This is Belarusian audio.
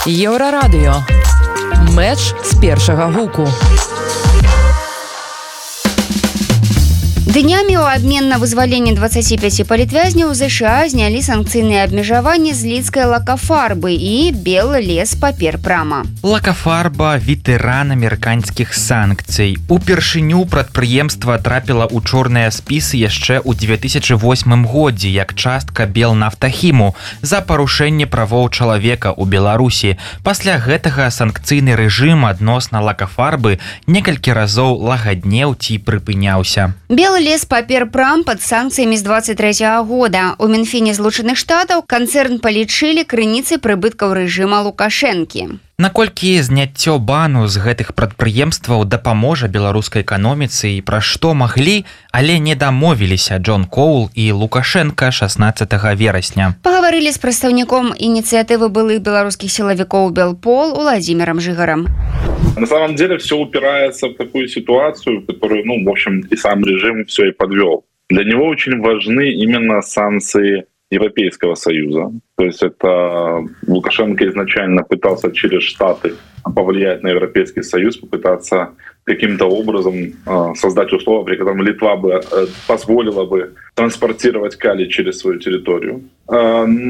Еўрарадыё. Мэч з першага гуку. Днямі ў абмен на вызваленне 25 палітвязняў ЗША знялі санкцыйныя абмежаванні з лідскай лакафарбы і Беллеспаперпрама. Лакафарба – ветэран амерыканскіх санкцый. Упершыню прадпрыемства трапіла ў чорныя спісы яшчэ ў 2008 годзе як частка Белнафтахіму за парушэнне правоў чалавека ў Беларусі. Пасля гэтага санкцыйны рэжым адносна лакафарбы некалькі разоў лагаднеў ці прыпыняўся. Беллеспаперпрам пад санкцыямі з 23 года. У Мінфіне Злучаных Штатаў канцэрн палічылі крыніцай прыбыткаў рэжыма Лукашэнкі. Наколькі зняццё бану з гэтых прадпрыемстваў дапаможа беларускай эканоміцы і пра што маглі, але не дамовіліся Джон Коул і Лукашенко 16 верасня. Пагаварылі з прадстаўніком ініцыятывы былых беларускіх сілавікоў Белпол Владимиром Жигаром. На самом деле все упирается в такую ситуацию, в которую, в общем, и сам режим все и подвел. Для него очень важны именно санкции Европейского Союза. То есть это Лукашенко изначально пытался через Штаты повлиять на Европейский Союз, попытаться каким-то образом создать условия, при котором Литва бы позволила бы транспортировать калий через свою территорию.